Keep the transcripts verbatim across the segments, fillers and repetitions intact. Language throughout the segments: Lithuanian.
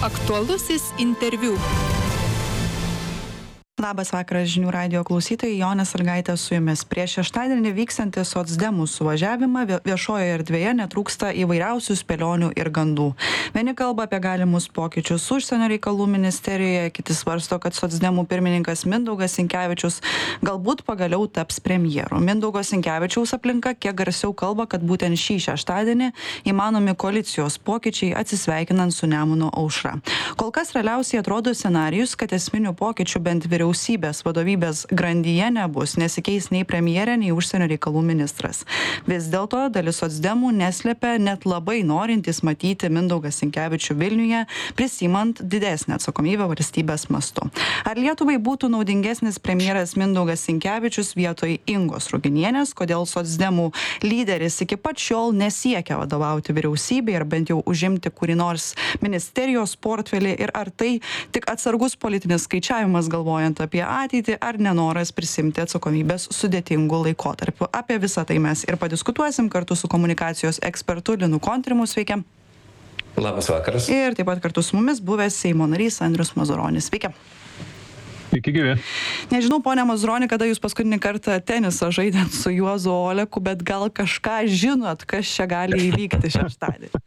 Aktualusis interviu. Labas vakaras žinių radijo klausytojai, Jonė Sąlygaitė su jumis. Prieš šeštadienį vyksiantį socdemų suvažiavimą viešojoje erdvėje netrūksta įvairiausių spėlionių ir gandų. Vieni kalba apie galimus pokyčius užsienio reikalų ministerijoje, kiti svarsto, kad socdemų pirmininkas Mindaugas Sinkevičius galbūt pagaliau taps premjeru. Mindaugo Sinkevičiaus aplinka kiek garsiau kalba, kad būtent šį šeštadienį įmanomi koalicijos pokyčiai atsisveikinant su Nemuno aušra. Kol kas realiausiai atrodo scenarijus, kad esminių pokyčių bent vyriausybės vyriausybės vadovybės grandyje nebus, nesikeis nei premjerė, nei užsienio reikalų ministras. Vis dėlto dalis socdemų neslepia net labai norintys matyti Mindaugą Sinkevičių Vilniuje, prisimant didesnę atsakomybę valstybės mastu. Ar Lietuvai būtų naudingesnis premjeras Mindaugas Sinkevičius vietoj Ingos Ruginienės, kodėl socdemų lyderis iki pat šiol nesiekia vadovauti vyriausybei ar bent jau užimti kurį nors ministerijos portfelį ir ar tai tik atsargus politinis skaičiavimas galvojant apie ateitį ar nenoras prisimti atsakomybės sudėtingų laikotarpių. Apie visą tai mes ir padiskutuosim kartu su komunikacijos ekspertu Linu Kontrimu. Sveiki. Labas vakaras. Ir taip pat kartu su mumis buvęs Seimo narys Andrius Mazuronis. Sveiki. Sveiki gyvi. Nežinau, ponia Mazuroni, kada jūs paskutinį kartą tenisą žaidėt su Juozu Oleku, bet gal kažką žinot, kas čia gali įvykti šeštadienį.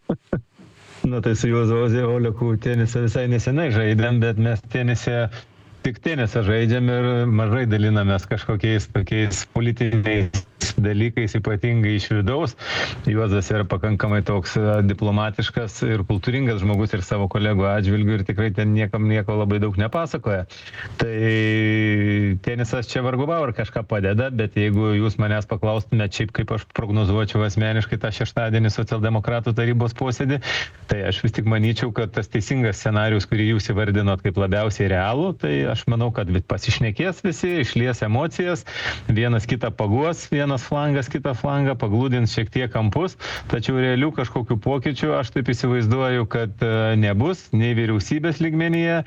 Na tai su Juozu Oleku tenisą visai nesenai žaidėm, bet mes tenise tik tenisą žaidžiam ir mažai dalinamės kažkokiais tokiais politiniais dalykais, ypatingai iš vidaus. Juozas yra pakankamai toks diplomatiškas ir kultūringas žmogus ir savo kolegų atžvilgių ir tikrai ten niekam nieko labai daug nepasakoja. Tai tenisas čia vargu bau ar kažką padeda, bet jeigu jūs manęs paklaustumėte šiaip kaip aš prognozuočiau asmeniškai tą šeštadienį socialdemokratų tarybos posėdį, tai aš vis tik manyčiau, kad tas teisingas scenarius, kurį jūs įvardinot kaip labiausiai realų, tai aš manau, kad pasišnekės visi, išlies emocijas, vienas kitą paguos, vienas flangas, kitą flangą, paglūdins šiek tiek kampus, tačiau realių kažkokių pokyčių aš taip įsivaizduoju, kad nebus nei vyriausybės lygmenyje,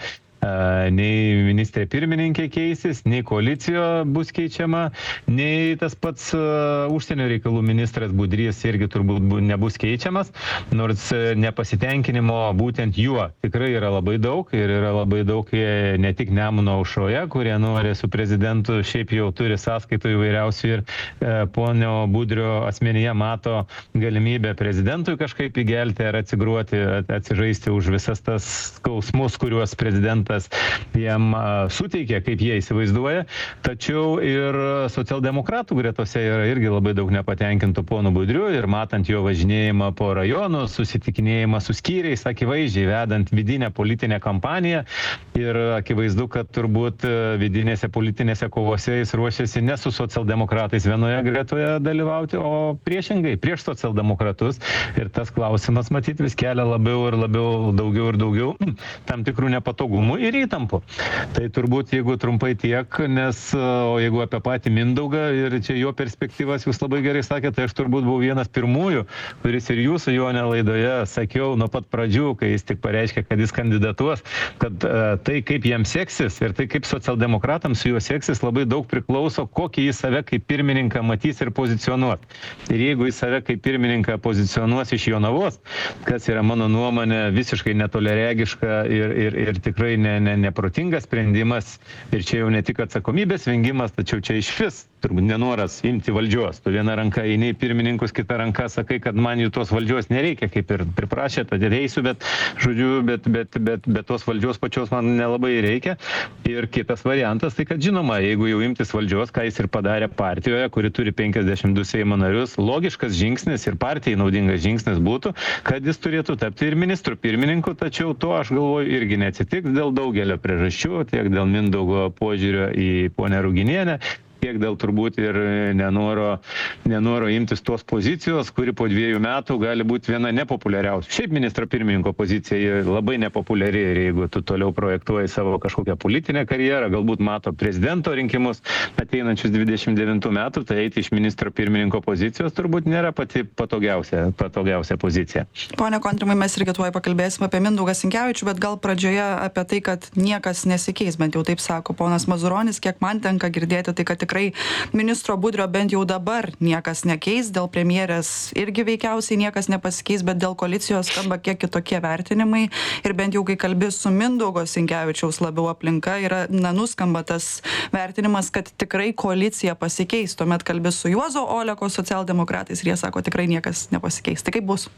nei ministrė pirmininkė keisis, nei koalicijo bus keičiama, nei tas pats uh, užsienio reikalų ministras Budrys irgi turbūt bu, nebus keičiamas, nors nepasitenkinimo būtent juo tikrai yra labai daug ir yra labai daug ne tik Nemuno aušroje, kurie nori su prezidentu šiaip jau turi sąskaitų įvairiausių ir e, ponio Budrio asmenyje mato galimybę prezidentui kažkaip įgelti ar atsigruoti, atsižaisti už visas tas skausmus, kuriuos prezidentas jam suteikia, kaip jie įsivaizduoja, tačiau ir socialdemokratų gretose yra irgi labai daug nepatenkintų ponų Budriu ir matant jo važinėjimą po rajonų, susitikinėjimą su skyriais, akivaizdžiai vedant vidinę politinę kampaniją ir akivaizdu, kad turbūt vidinėse politinėse kovose jis ruošiasi ne su socialdemokratais vienoje gretoje dalyvauti, o priešingai, prieš socialdemokratus ir tas klausimas matyt vis kelia labiau ir labiau, daugiau ir daugiau tam tikrų nepatogumų ir įtampų. Tai turbūt, jeigu trumpai tiek, nes, o jeigu apie patį Mindaugą ir čia jo perspektyvas jūs labai gerai sakėte, tai aš turbūt buvau vienas pirmųjų, kuris ir jūsų Jonė laidoje sakiau nuo pat pradžių, kai jis tik pareiškė, kad jis kandidatuos, kad uh, tai kaip jam seksis ir tai kaip socialdemokratams su juo seksis labai daug priklauso, kokį jis save kaip pirmininką matys ir pozicionuot. Ir jeigu jis save kaip pirmininką pozicionuos iš Jonavos, kas yra mano nuomonė visiškai netoleregiška ir, ir, ir tikrai ne Ne, neprotingas sprendimas ir čia jau ne tik atsakomybės vengimas, tačiau čia iš vis turbūt nenoras imti valdžios. Tu viena ranka eini į pirmininkus, kita ranka sakai, kad man jų tos valdžios nereikia, kaip ir priprašė, tad eisiu, bet, žodžiu, bet, bet, bet, bet tos valdžios pačios man nelabai reikia. Ir kitas variantas, tai kad žinoma, jeigu jau imtis valdžios, ką jis ir padarė partijoje, kuri turi penkiasdešimt du Seimo narius, logiškas žingsnis ir partijai naudingas žingsnis būtų, kad jis turėtų tapti ir ministru pirmininku, tačiau to aš galvoju irgi neatsitiks dėl daugelio priežasčių, tiek dėl Mindaugo požiūrio į ponę Ruginienę, tiek dėl turbūt ir nenoro, nenoro imtis tos pozicijos, kuri po dviejų metų gali būti viena nepopuliariausių. Šiaip ministro pirmininko pozicija labai nepopuliari ir jeigu tu toliau projektuoji savo kažkokią politinę karjerą, galbūt mato prezidento rinkimus ateinančius dvidešimt devintų metų, tai eiti iš ministro pirmininko pozicijos turbūt nėra pati patogiausia, patogiausia pozicija. Pone Kontrimai, mes irgi tuoj pakalbėsime apie Mindaugą Sinkevičių, bet gal pradžioje apie tai, kad niekas nesikeis, bent jau taip sako ponas Mazuronis, kiek man tenka girdėti, tai kad tikrai tikrai ministro Budrio bent jau dabar niekas nekeis, dėl premjerės irgi veikiausiai niekas nepasikeis, bet dėl koalicijos skamba kiek kitokie vertinimai ir bent jau kai kalbi su Mindaugo Sinkevičiaus labiau aplinka, yra, na, nuskamba tas vertinimas, kad tikrai koalicija pasikeis. Tuomet kalbi su Juozo Oleko socialdemokratais ir jie sako, tikrai niekas nepasikeis. Tai kaip bus?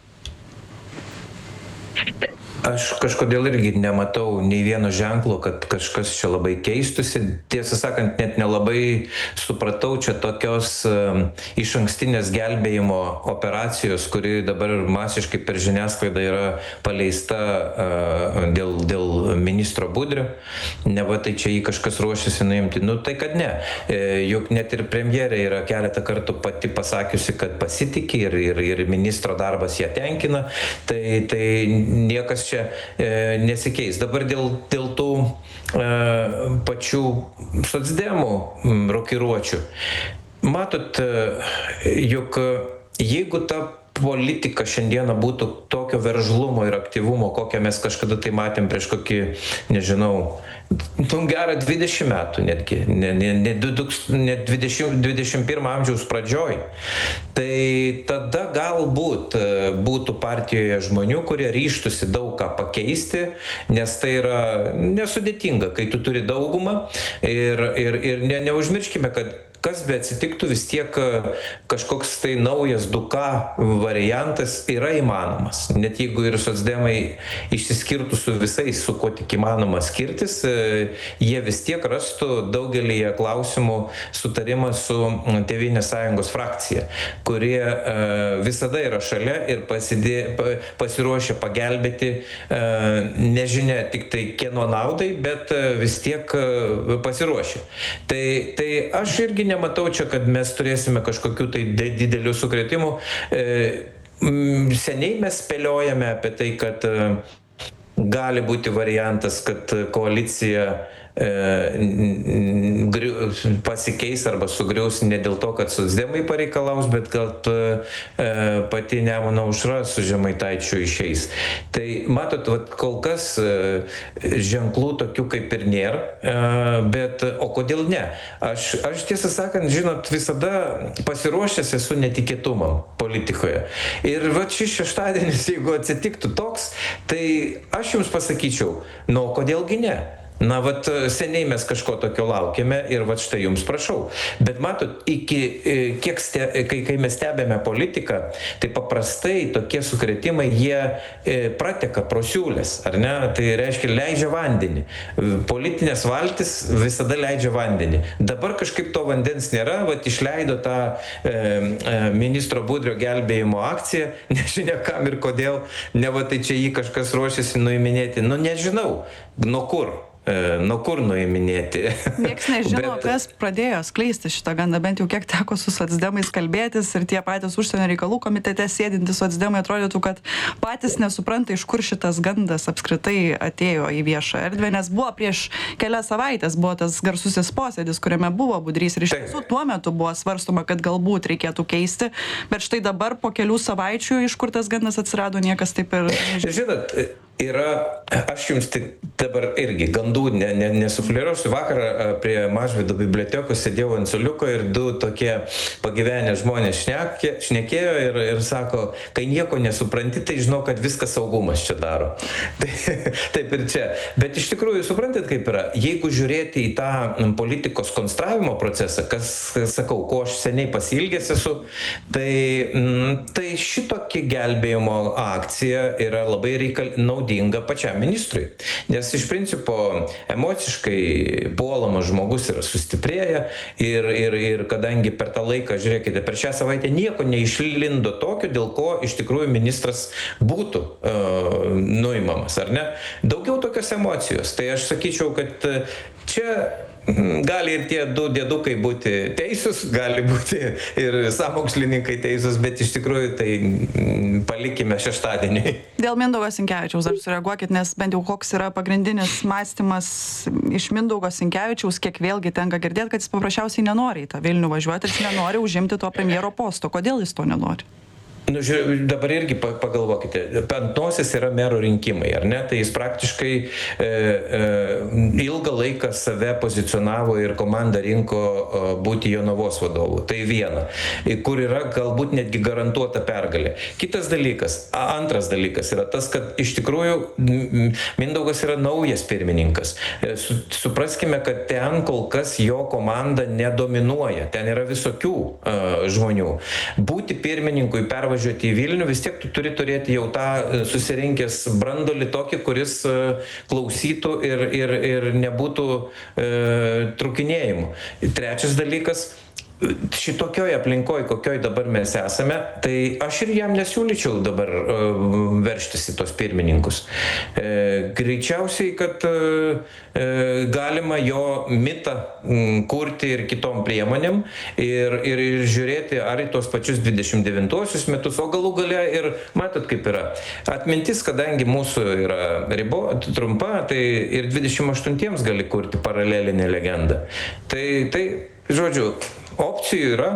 Aš kažkodėl irgi nematau nei vieno ženklo, kad kažkas čia labai keistusi. Tiesą sakant, net nelabai supratau čia tokios uh, iš ankstinės gelbėjimo operacijos, kuri dabar masiškai per žiniasklaidą yra paleista uh, dėl, dėl ministro Budrio. Neva tai čia jį kažkas ruošiasi nuimti. Nu tai kad ne. E, juk net ir premjerė yra keletą kartų pati pasakiusi, kad pasitikė ir, ir, ir ministro darbas ją tenkina. Tai, tai niekas čia e, nesikeis. Dabar dėl, dėl tų e, pačių socdemų rokiruočių. Matot, e, juk jeigu ta politika šiandieną būtų tokio veržlumo ir aktyvumo, kokią mes kažkada tai matėm prieš kokį, nežinau, nu, gerą dvidešimt metų netgi, ne, ne, ne, ne dvidešimt, dvidešimt pirmo amžiaus pradžioj, tai tada galbūt būtų partijoje žmonių, kurie ryžtųsi daug ką pakeisti, nes tai yra nesudėtinga, kai tu turi daugumą ir, ir, ir ne, neužmirškime, kad kas be atsitiktų, vis tiek kažkoks tai naujas du K variantas yra įmanomas. Net jeigu ir socdemai išsiskirtų su visais, su kuo tik įmanoma skirtis, jie vis tiek rastų daugelį klausimų sutarimą su Tėvynės sąjungos frakcija, kurie visada yra šalia ir pasidė, pasiruošę pagelbėti, nežinia tik tai kieno naudai, bet vis tiek pasiruošę. Tai, tai aš irgi nematau čia, kad mes turėsime kažkokių tai didelių sukrėtimų. Seniai mes spėliojame apie tai, kad gali būti variantas, kad koalicija pasikeis arba sugriaus ne dėl to, kad socdemai pareikalaus, bet kad pati Nemuno aušra su Žemaitaičiu išeis. Tai matot, vat, kol kas ženklų tokių kaip ir nėra, bet o kodėl ne? Aš, aš tiesą sakant, žinot, visada pasiruošęs esu netikėtumam politikoje. Ir vat šis šeštadienis, jeigu atsitiktų toks, tai aš jums pasakyčiau, nu, kodėlgi ne? Na, vat seniai mes kažko tokio laukiame ir vat štai jums prašau. Bet matot, iki, kiek ste, kai, kai mes stebėme politiką, tai paprastai tokie sukrėtimai, jie e, prateka pro siūlės, ar ne? Tai reiškia, leidžia vandenį. Politinės valtis visada leidžia vandenį. Dabar kažkaip to vandens nėra, vat išleido tą e, e, ministro Budrio gelbėjimo akciją, nežinia kam ir kodėl, ne va tai čia jį kažkas ruošiasi nuiminėti. Nu, nežinau, nuo kur. Nuo kur nuiminėti. Niekas nežino, Bet... kas pradėjo skleisti šitą gandą, bent jau kiek teko su socdemais kalbėtis ir tie patys užsienio reikalų komitete sėdintys socdemai atrodytų, kad patys nesupranta, iš kur šitas gandas apskritai atėjo į viešą erdvę, nes buvo prieš kelias savaitės, buvo tas garsusis posėdis, kuriame buvo Budrys ir iš tiesų tuo metu buvo svarstoma, kad galbūt reikėtų keisti, bet štai dabar po kelių savaičių, iš kur tas gandas atsirado, niekas taip ir nežino. Žinot, yra, aš jums dabar irgi gandų ne, ne, nesufliruosiu. Vakar prie Mažvydo bibliotekos sėdėjau ant suoliuko ir du tokie pagyvenę žmonės šnekė, šnekėjo ir, ir sako, kai nieko nesupranti, tai žinau, kad viskas saugumas čia daro. Tai, taip ir čia. Bet iš tikrųjų, suprantat, kaip yra, jeigu žiūrėti į tą politikos konstravimo procesą, kas, sakau, ko aš seniai pasilgęs esu, tai, tai šitokia gelbėjimo akcija yra labai reikal, naudinga pačiam ministrui. Nes iš principo emociškai puolamas žmogus yra sustiprėję ir, ir, ir kadangi per tą laiką, žiūrėkite, per šią savaitę nieko neišlindo tokio, dėl ko iš tikrųjų ministras būtų uh, nuimamas, ar ne? Daugiau tokios emocijos. Tai aš sakyčiau, kad čia gali ir tie du dėdukai būti teisūs, gali būti ir sąmokslininkai teisūs, bet iš tikrųjų tai palikime šeštadienį. Dėl Mindaugo Sinkevičiaus dar sureaguokit, nes bent jau koks yra pagrindinis mąstymas iš Mindaugo Sinkevičiaus, kiek vėlgi tenka girdėti, kad jis paprasčiausiai nenori į tą Vilnių važiuoti ir jis nenori užimti to premjero posto. Kodėl jis to nenori? Nu, žiūrė, dabar irgi pagalvokite, ant nosies yra mero rinkimai, ar ne? Tai jis praktiškai e, e, ilgą laiką save pozicionavo ir komandą rinko e, būti Jonavos vadovu. Tai viena, kur yra galbūt netgi garantuota pergalė. Kitas dalykas, antras dalykas yra tas, kad iš tikrųjų Mindaugas yra naujas pirmininkas. E, su, supraskime, kad ten kol kas jo komanda nedominuoja, ten yra visokių e, žmonių. Būti pirmininkui pervažiuoti važiuoti į Vilnių, vis tiek tu turi turėti jau tą susirinkęs brandolį tokį, kuris klausytų ir, ir, ir nebūtų e, trukinėjimų. Trečias dalykas, šitokioj aplinkoj, kokioj dabar mes esame, tai aš ir jam nesiūlyčiau dabar uh, verštis į tos pirmininkus. E, greičiausiai, kad uh, galima jo mitą um, kurti ir kitom priemonėm ir, ir, ir žiūrėti ar į tos pačius dvidešimt devintuosius metus, o galų gale ir matot kaip yra. Atmintis, kadangi mūsų yra ribo, trumpa, tai ir dvidešimt aštuntiems gali kurti paralelinę legendą. Tai, tai žodžiu, opcijų yra,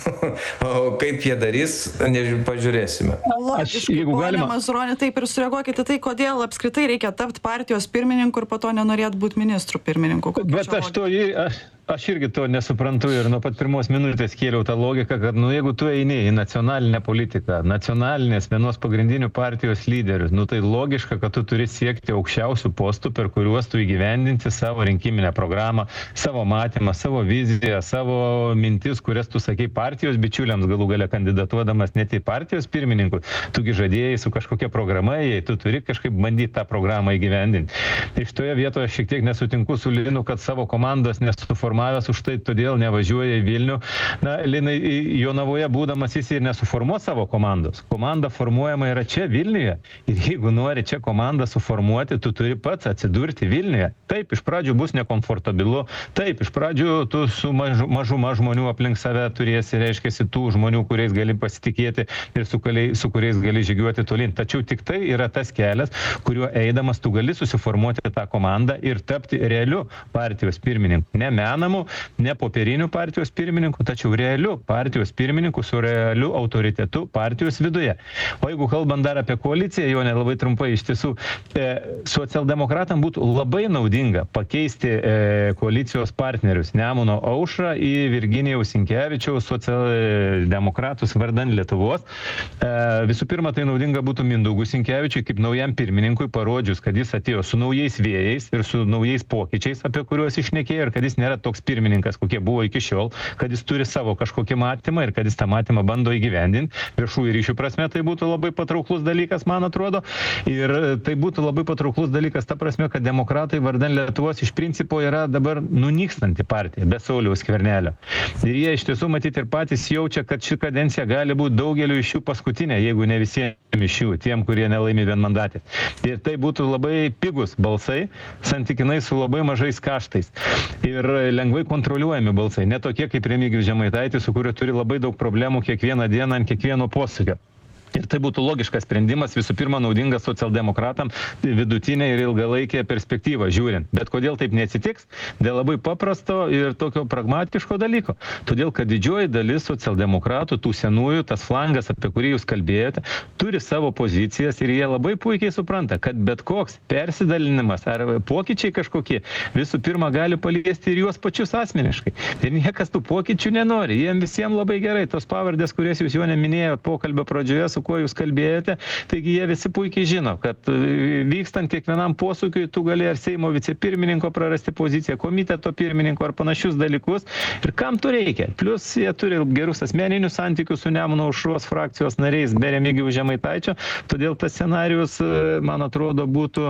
o kaip jie darys, nežinau, pažiūrėsime. Aš, jeigu galima, Mazuroni, taip ir sureaguokite, tai kodėl apskritai reikia tapti partijos pirmininku ir po to nenorėt būti ministrų pirmininku? Bet aš to, aš, aš irgi to nesuprantu ir nuo pat pirmos minutės kėliau tą logiką, kad nu, jeigu tu eini į nacionalinę politiką, nacionalinės vienos pagrindinių partijos lyderius, nu tai logiška, kad tu turi siekti aukščiausių postų, per kuriuos tu įgyvendinti savo rinkiminę programą, savo matymą, savo viziją, savo mintis, kurias tu sakei partijos bičiuliams galų gale kandidatuodamas net į partijos pirmininkų, tugi žadėjai su kažkokia programa, jei tu turi kažkaip bandyti tą programą įgyvendinti. Tai šitoje vietoje šiek tiek nesutinku su Linu, kad savo komandos nesuformavęs už tai todėl nevažiuoja į Vilnių. Na, Linai, Jonavoje būdamas jis ir nesuformuo savo komandos. Komanda formuojama yra čia Vilniuje. Ir jeigu nori čia komandą suformuoti, tu turi pats atsidurti Vilniuje. Taip, iš pradžių bus nekomfortabilu. Taip, iš pradžių tu su mažu, mažuma žmonių aplink save turėsi, reiškiasi, tų žmonių, kuriais gali pasitikėti ir su, kaliai, su kuriais gali žygiuoti tolyn. Tačiau tik tai yra tas kelias, kuriuo eidamas tu gali susiformuoti tą komandą ir tapti realiu partijos pirmininku. Ne menamu, ne popieriniu partijos pirmininku, tačiau realiu partijos pirmininku su realiu autoritetu partijos viduje. O jeigu kalbant dar apie koaliciją, jo nelabai trumpai iš tiesų, e, socialdemokratam būtų labai naudinga pakeisti e, koalicijos partnerius Nemuno Aušrą į Virginiją Sinkevičiaus socialdemokratus vardan Lietuvos. E, visų pirma, tai naudinga būtų Mindaugui Sinkevičiui kaip naujam pirmininkui parodžius, kad jis atėjo su naujais vėjais ir su naujais pokyčiais, apie kuriuos išnekėjo, ir kad jis nėra toks pirmininkas, kokie buvo iki šiol, kad jis turi savo kažkokį matymą ir kad jis tą matymą bando įgyvendinti. Viešųjų ryšių prasme tai būtų labai patrauklus dalykas, man atrodo. Ir tai būtų labai patrauklus dalykas ta prasme, kad demokratai vardan Lietuvos iš principo yra dabar nunykstanti partija be Sauliaus Skvernelio. Ir jie iš tiesų matyti ir patys jaučia, kad ši kadencija gali būti daugeliu iš jų paskutinė, jeigu ne visiems iš jų, tiem, kurie nelaimi vienmandatės. Ir tai būtų labai pigus balsai, santykinai su labai mažais kaštais. Ir lengvai kontroliuojami balsai, ne tokie kaip Remigijus Žemaitaitis, su kuriuo turi labai daug problemų kiekvieną dieną ant kiekvieno posūkio. Ir tai būtų logiškas sprendimas, visų pirma, naudingas socialdemokratam vidutinė ir ilgalaikė perspektyva žiūrint. Bet kodėl taip neatsitiks? Dėl labai paprasto ir tokio pragmatiško dalyko. Todėl, kad didžioji dalis socialdemokratų, tų senųjų, tas flangas, apie kurį jūs kalbėjote, turi savo pozicijas ir jie labai puikiai supranta, kad bet koks persidalinimas ar pokyčiai kažkokie visų pirma gali paliesti ir juos pačius asmeniškai. Ir niekas tų pokyčių nenori. Jiems visiems labai gerai tos pavardės, kurias jūs jau neminėjote pokalbio pradžioje, su kuo jūs kalbėjote, taigi jie visi puikiai žino, kad vykstant kiekvienam posūkiui tu gali ar Seimo vicepirmininko prarasti poziciją, komiteto pirmininko ar panašius dalykus. Ir kam tu reikia? Plus jie turi gerus asmeninius santykius su Nemuno Aušros frakcijos nariais be Remigijaus Žemaitaičio, todėl tas scenarius, man atrodo, būtų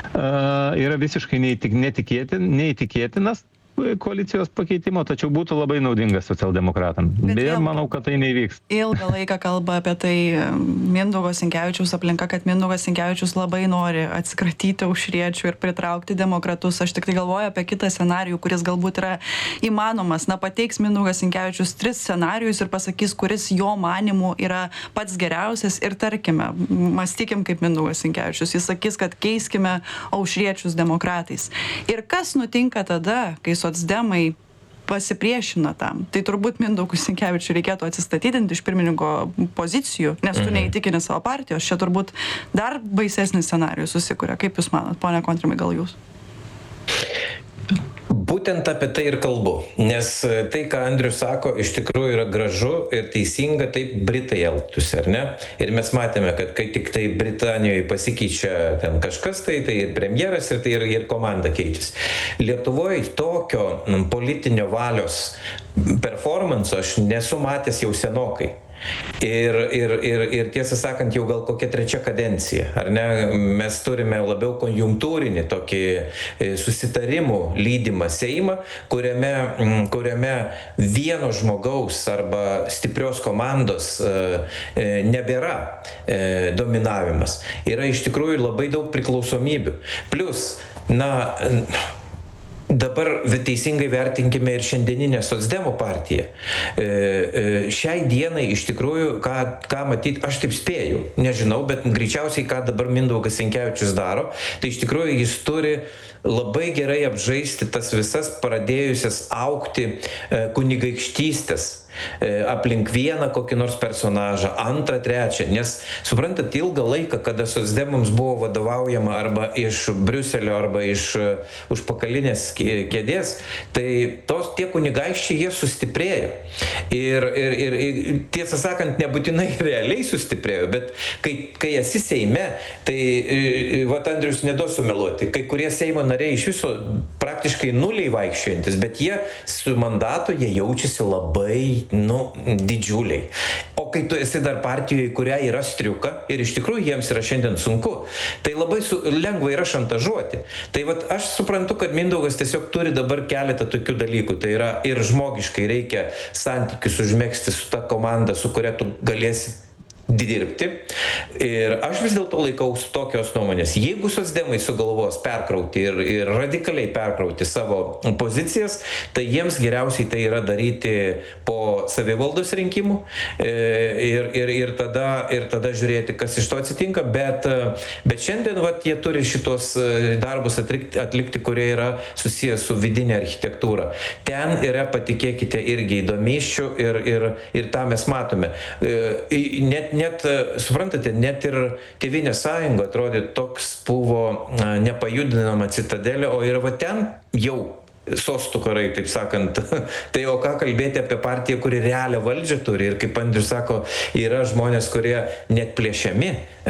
yra visiškai neįtikėtin, neįtikėtinas koalicijos pakeitimo, tačiau būtų labai naudingas socialdemokratam. Beje, manau, kad tai neįvyks. Ilgą laiką kalba apie tai Mindaugo Sinkevičiaus aplinka, kad Mindaugas Sinkevičius labai nori atsikratyti aušriečių ir pritraukti demokratus. Aš tik tai galvoju apie kitą scenarijų, kuris galbūt yra įmanomas. Na, pateiks Mindaugas Sinkevičius tris scenarijus ir pasakys, kuris jo manimu yra pats geriausias ir tarkime, mąstykim kaip Mindaugas Sinkevičius. Jis sakys, kad keiskime aušriečius demokratais. Ir kas nutinka tada, kai socdemai pasipriešina tam. Tai turbūt Mindaugui Sinkevičiui reikėtų atsistatydinti iš pirmininko pozicijų, nes tu Mhm. neįtikini savo partijos. Čia turbūt dar baisesnis scenarijus susikuria. Kaip Jūs manot, ponia Kontrimai, gal Jūs? Būtent apie tai ir kalbu, nes tai, ką Andrius sako, iš tikrųjų yra gražu ir teisinga, taip Britai elgtųsi, ar ne? Ir mes matėme, kad kai tik tai Britanijoje pasikeičia ten kažkas, tai tai ir premjeras, ir tai ir, ir komanda keičiasi. Lietuvoje tokio m, politinio valios performanso aš nesu matęs jau senokai. Ir, ir, ir, ir tiesą sakant, jau gal kokia trečia kadencija, ar ne? Mes turime labiau konjunktūrinį tokį susitarimų lydimą Seimą, kuriame, kuriame vieno žmogaus arba stiprios komandos nebėra dominavimas. Yra iš tikrųjų labai daug priklausomybių. Plius, na, dabar teisingai vertinkime ir šiandieninę socdemų partiją. E, e, šiai dienai iš tikrųjų, ką, ką matyti, aš taip spėju, nežinau, bet greičiausiai, ką dabar Mindaugas Sinkevičius daro, tai iš tikrųjų jis turi labai gerai apžaisti tas visas pradėjusias augti e, kunigaikštystės aplink vieną kokį nors personažą, antrą, trečią, nes suprantat, ilgą laiką, kada socdemams buvo vadovaujama arba iš Briuselio, arba iš užpakalinės kėdės, tai tos tie kunigaikščiai jie sustiprėjo. Ir, ir, ir, ir tiesą sakant, nebūtinai realiai sustiprėjo, bet kai, kai esi Seime, tai, vat Andrius neduos sumeluoti, kai kurie Seimo nariai iš viso praktiškai nuliai vaikščiojantis, bet jie su mandatu, jie jaučiasi labai nu, didžiuliai. O kai tu esi dar partijoje, kuria yra striuka ir iš tikrųjų jiems yra šiandien sunku, tai labai su, lengva yra šantažuoti. Tai vat aš suprantu, kad Mindaugas tiesiog turi dabar keletą tokių dalykų. Tai yra ir žmogiškai reikia santykius užmegzti su ta komanda, su kuria tu galėsi dirbti. Ir aš vis dėlto laikausi tokios nuomonės. Jeigu socdemai sugalvos perkrauti ir, ir radikaliai perkrauti savo pozicijas, tai jiems geriausiai tai yra daryti po savivaldos rinkimų ir, ir, ir, tada, ir tada žiūrėti, kas iš to atsitinka. Bet, bet šiandien vat, jie turi šitos darbus atlikti, atlikti, kurie yra susijęs su vidinė architektūra. Ten yra, patikėkite, irgi įdomyščių ir, ir, ir tą mes matome. Net Net, suprantate, net ir Tėvynės sąjunga atrodė toks buvo nepajudinama citadelė, o ir va ten jau sostų karai, taip sakant. Tai o ką kalbėti apie partiją, kuri realią valdžią turi ir kaip Andrius sako, yra žmonės, kurie net plėšiami.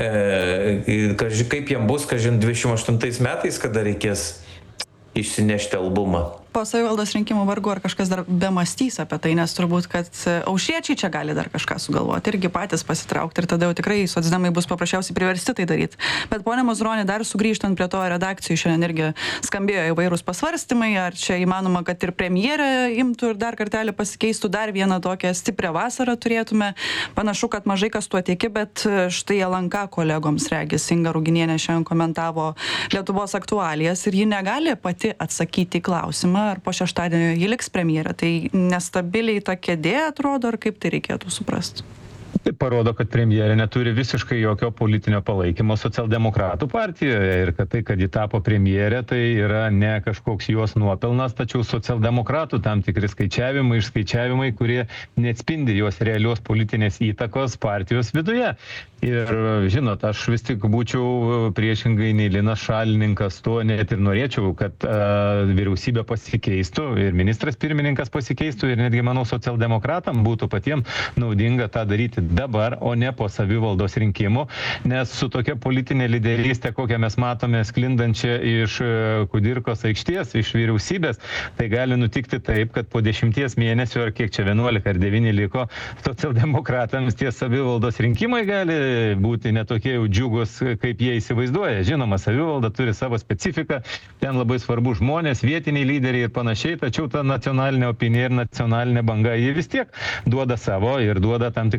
E, kaip jiem bus, kažin dvidešimt aštuntais metais, kada reikės išsinešti albumą. Po savivaldos rinkimų vargu ar kažkas dar bemąstys apie tai, nes turbūt, kad aušriečiai čia gali dar kažką sugalvoti, irgi patys pasitraukti ir tada jau tikrai socdemai bus paprasčiausiai priversti tai daryti. Bet ponia Mazuroni, dar sugrįžtant prie to redakcijų, šiandien irgi skambėjo įvairūs pasvarstymai, ar čia įmanoma, kad ir premjerė imtų ir dar kartelį pasikeistų, dar vieną tokią stiprią vasarą turėtume. Panašu, kad mažai kas tuo tiki, bet štai L N K kolegoms regis Inga Ruginienė šiandien komentavo Lietuvos aktualijas ir ji negali pati atsakyti į klausimą, ar po šeštadienio ji liks premjerė. Tai nestabiliai ta kėdė atrodo, ar kaip tai reikėtų suprasti? Tai parodo, kad premjerė neturi visiškai jokio politinio palaikymo socialdemokratų partijoje ir kad tai, kad ji tapo premjerė, tai yra ne kažkoks jos nuopelnas, tačiau socialdemokratų tam tikri skaičiavimai, išskaičiavimai, kurie neatspindi jos realios politinės įtakos partijos viduje. Ir žinot, aš vis tik būčiau priešingai nei Linas šalininkas, to net ir norėčiau, kad a, vyriausybė pasikeistų ir ministras pirmininkas pasikeistų ir netgi, manau, socialdemokratam būtų patiems naudinga tą daryti dabar, o ne po savivaldos rinkimų, nes su tokia politinė lyderystė, kokią mes matome sklindančią iš Kudirkos aikštės, iš vyriausybės, tai gali nutikti taip, kad po dešimties mėnesių, ar kiek čia vienuolika ar devyni liko, socialdemokratams tie savivaldos rinkimai gali būti netokie jau džiugus, kaip jie įsivaizduoja. Žinoma, savivalda turi savo specifiką, ten labai svarbu žmonės, vietiniai lyderiai ir panašiai, tačiau ta nacionalinė opinija ir nacionalinė banga, jie vis tiek duoda savo ir duoda tam tikrais atvejais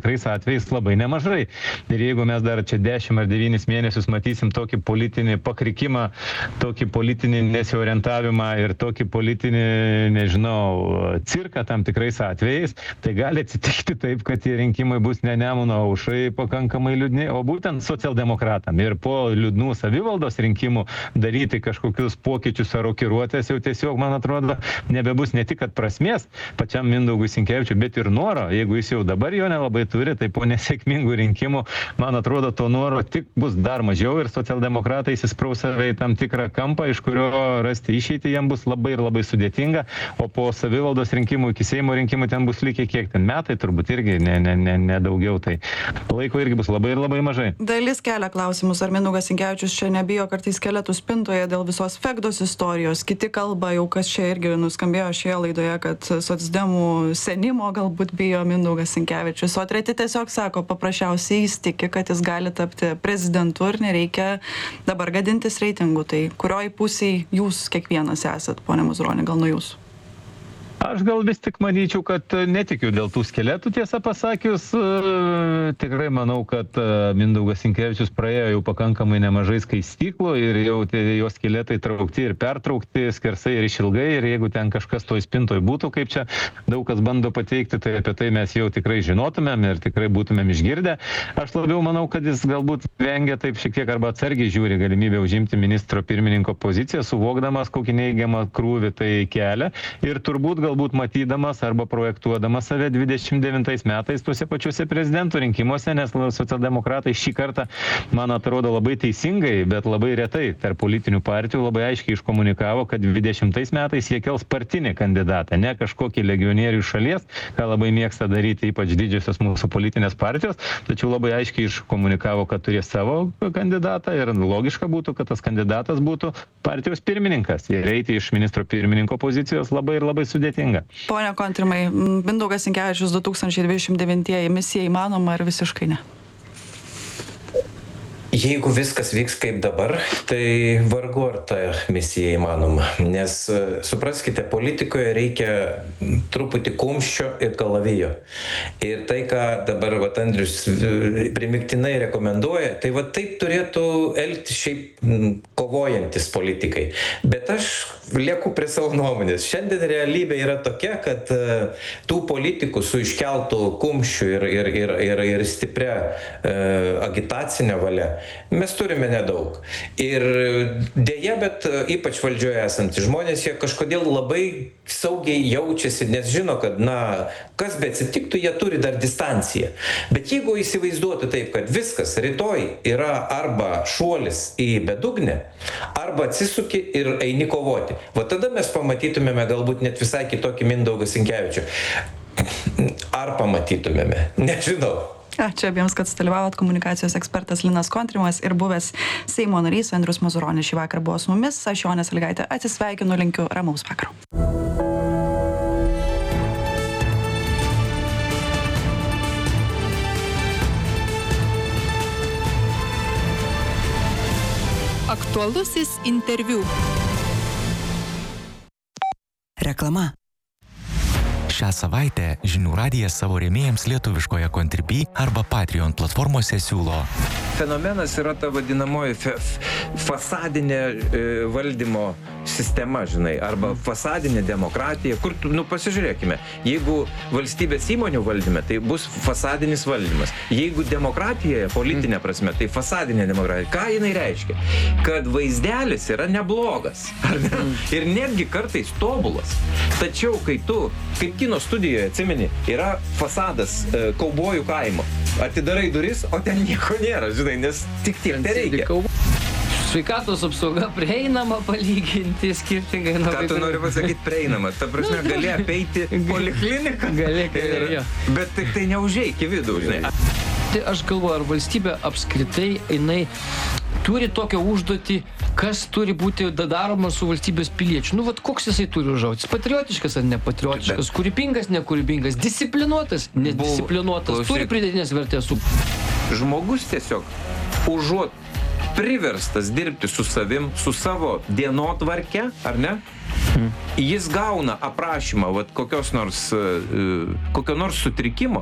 atvejais labai nemažai. Ir jeigu mes dar čia dešimt ar devynis mėnesius matysim tokį politinį pakrikimą, tokį politinį nesiorientavimą ir tokį politinį, nežinau, cirką tam tikrais atvejais, tai gali atsitikti taip, kad tie rinkimai bus ne Nemuno aušrai pakankamai liūdni, o būtent socialdemokratam. Ir po liūdnų savivaldos rinkimų daryti kažkokius pokyčius ar rokiruotės jau tiesiog, man atrodo, nebebus ne tik, kad prasmės pačiam Mindaugui Sinkevičiui, bet ir noro. Jeigu jis jau dabar jo nelabai turi, tai po nesėkmingų rinkimų, man atrodo, to noro tik bus dar mažiau ir socialdemokratai įsispraus save į tam tikrą kampą, iš kurio rasti išeitį jam bus labai ir labai sudėtinga, o po savivaldos rinkimų iki Seimo rinkimų ten bus likę kiek ten metai, turbūt irgi ne, ne, ne, ne daugiau, tai laiko irgi bus labai ir labai mažai. Dalis kelia klausimus, ar Mindaugas Sinkevičius čia nebijo kartais skeletų spintoje dėl visos Fegdos istorijos. Kiti kalba jau, kas čia irgi nuskambėjo šioje laidoje, kad socdemų senimo galbūt bijo Mindaugas Sinkevičius, o treti tiesiog sako, paprasčiausiai jis tiki, kad jis gali tapti prezidentu ir nereikia dabar gadintis reitingų. Tai kurioj pusėj jūs kiekvienas esat, pone Mazuroni, gal nuo jūsų? Aš gal vis tik manyčiau, kad netikiu dėl tų skeletų, tiesą pasakius. Tikrai manau, kad Mindaugas Sinkevičius praėjo jau pakankamai nemažai skaistyklų ir jau tie jo skeletai traukti ir pertraukti skersai ir išilgai. Ir jeigu ten kažkas toj spintoj būtų, kaip čia daug kas bando pateikti, tai apie tai mes jau tikrai žinotumėm ir tikrai būtumėm išgirdę. Aš labiau manau, kad jis galbūt vengia taip šiek tiek arba atsargiai žiūri galimybę užimti ministro pirmininko poziciją, suvokdamas, kokį neigiamą krūvį tai kelia. Ir turbūt galbūt matydamas arba projektuodamas save dvidešimt devintais metais tuose pačiuose prezidentų rinkimuose, nes socialdemokratai šį kartą, man atrodo, labai teisingai, bet labai retai tarp politinių partijų labai aiškiai iškomunikavo, kad dvidešimtais metais jie kels partinį kandidatą, ne kažkokį legionierių šalies, ką labai mėgsta daryti ypač didžiosios mūsų politinės partijos, tačiau labai aiškiai iškomunikavo, kad turės savo kandidatą ir logiška būtų, kad tas kandidatas būtų partijos pirmininkas. Ir eiti iš ministro pirmininko pozicijos labai ir labai sudėtinga. Pone Kontrimai, Mindaugas Sinkevičius du tūkstančiai dvidešimt devintieji misija įmanoma ar visiškai ne? Jeigu viskas vyks kaip dabar, tai vargu ar ta misija įmanoma. Nes supraskite, politikoje reikia truputį kumščio ir kalavijo. Ir tai, ką dabar vat, Andrius primiktinai rekomenduoja, tai va taip turėtų elgtis šiaip kovojantis politikai. Bet aš lieku prie savo nuomonės. Šiandien realybė yra tokia, kad tų politikų su iškeltų kumščiu ir, ir, ir, ir, ir stipria uh, agitacinė valia mes turime nedaug. Ir dėja, bet ypač valdžioje esantys žmonės, jie kažkodėl labai saugiai jaučiasi, nes žino, kad, na, kas be atsitiktų, jie turi dar distanciją. Bet jeigu įsivaizduotų taip, kad viskas rytoj yra arba šuolis į bedugnę, arba atsisuki ir eini kovoti, va tada mes pamatytumėme galbūt net visai kitokį Mindaugą Sinkevičių. Ar pamatytumėme? Nežinau. Ačiū abiems, kad sudalyvavot. Komunikacijos ekspertas Linas Kontrimas ir buvęs Seimo narys Andrius Mazuronis šį vakarą buvo su mumis. Aš Jonė Sąlygaitė atsisveikinu, linkiu ramaus vakaro. Aktualusis interviu. Reklama. Šią savaitę Žinių radijas savo rėmėjams lietuviškoje Contribui arba Patreon platformose siūlo. Fenomenas yra ta vadinamoji fe, fasadinė e, valdymo sistema, žinai, arba fasadinė demokratija, kur, nu, pasižiūrėkime, jeigu valstybės įmonių valdyme, tai bus fasadinis valdymas. Jeigu demokratijoje, politinė prasme, tai fasadinė demokratija. Ką jinai reiškia? Kad vaizdelis yra neblogas, ar ne? Ir netgi kartais tobulas. Tačiau, kai tu, kaip kino studijoje, atsimeni, yra fasadas e, kaubojų kaimo. Atidarai duris, o ten nieko nėra, žinai, nes tik tiek tereikia. Sveikatos apsauga prieinama palyginti skirtingai nuo... Ką tu nori pasakyti prieinama? Ta prasme, gali apeiti polikliniką. Gali, gali, bet tik tai neužeik į vidų, žinai. Tai aš galvoju, ar valstybė apskritai, jinai turi tokią užduotį, kas turi būti daroma su valstybės piliečiu. Nu, vat koks jisai turi užauti? Patriotiškas ar nepatriotiškas? Kūrybingas, nekūrybingas? Disciplinuotas, nedisciplinuotas? Turi pridėtinės vertės su... Žmogus tiesiog užuot priverstas dirbti su savim, su savo dienotvarke, ar ne? Hmm. Jis gauna aprašymą vat, kokios nors, kokio nors sutrikimo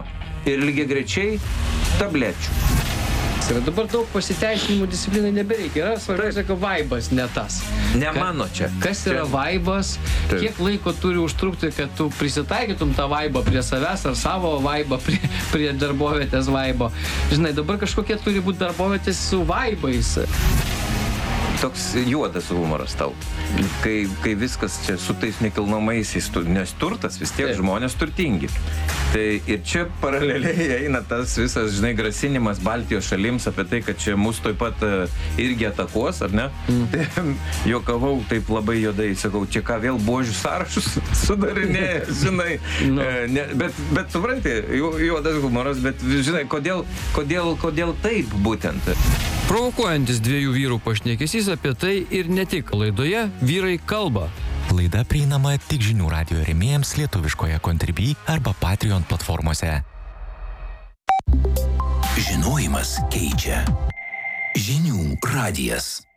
ir lygiagrečiai tablečių. Ir dabar daug pasiteisinimų disciplinai nebereikia. Yra svarbiausia, kad vaibas ne tas. Ne mano čia. Kas yra Čia- vaibas, Taip. kiek laiko turi užtrukti, kad tu prisitaikytum tą vaibą prie savęs ar savo vaibą prie, prie darbovietės vaibo. Žinai, dabar kažkokie turi būti darbovietės su vaibais. Toks juodas humoras tau. Kai, kai viskas čia su tais nekilnojamaisiais, tu- nes turtas vis tiek Taip. žmonės turtingi. Tai ir čia paraleliai eina tas visas, žinai, grasinimas Baltijos šalims apie tai, kad čia mus taip pat e, irgi atakuos, ar ne? Mm. Tai juokavau taip labai juodai, sakau, čia ką vėl buožių sąrašus sudarinėja, žinai. Nu. E, ne, bet, bet supranti, ju- juodas humoras, bet žinai, kodėl, kodėl, kodėl taip būtent? Provokuojantis dviejų vyrų pašnekesys apie tai ir ne tik. Laidoje Vyrai kalba. Laida prieinama tik žinių radijo rėmėjams lietuviškoje Contribui arba Patreon platformose. Žinojimas keičia. Žinių radijas.